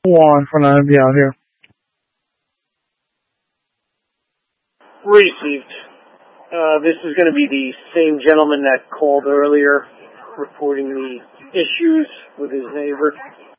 Juan from IMB out here. Received. This is going to be the same gentleman that called earlier reporting the issues with his neighbor.